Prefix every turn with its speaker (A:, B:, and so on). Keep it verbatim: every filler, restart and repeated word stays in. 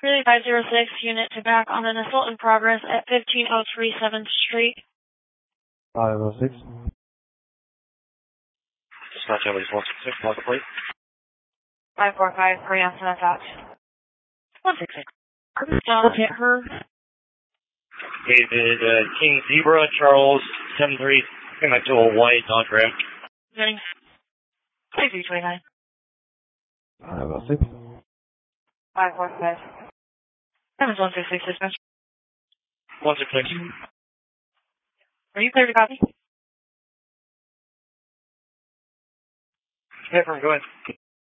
A: five zero six, unit to back on an assault in progress at fifteen oh three seventh Street.
B: five oh six.
C: Dispatch L A one six six, mark the plate.
A: five four five, hurry on, send us out. one six six. I'll hit her.
C: David, uh, King Zebra, Charles, seven three, came back to a white Dodge Ram.
A: Getting five three twenty-nine.
B: five oh six.
A: five four five. That was one six six, dispatch.
C: one six six.
A: Are you clear to copy?
C: Hey, from, go ahead.